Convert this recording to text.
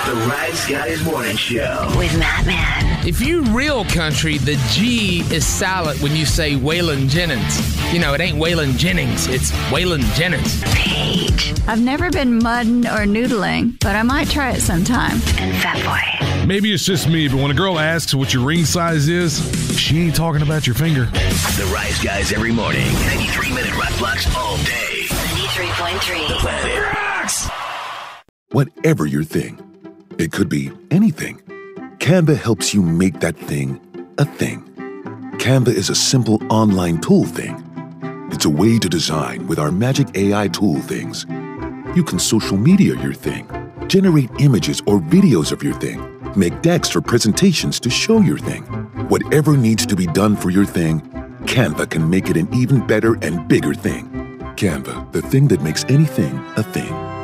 The Rise Guys Morning Show with Matt Man. If you real country, the G is silent when you say Waylon Jennings. You know, it ain't Waylon Jennings, it's Waylon Jennings. Paige. I've never been mudding or noodling, but I might try it sometime. And Fatboy. Maybe it's just me, but when a girl asks what your ring size is, she ain't talking about your finger. The Rise Guys every morning. 93-minute rock blocks all day. 93.3. The Planet Rocks. Whatever your thing, it could be anything. Canva helps you make that thing a thing. Canva is a simple online tool thing. It's a way to design with our magic AI tool things. You can social media your thing, generate images or videos of your thing, make decks or presentations to show your thing. Whatever needs to be done for your thing, Canva can make it an even better and bigger thing. Canva, the thing that makes anything a thing.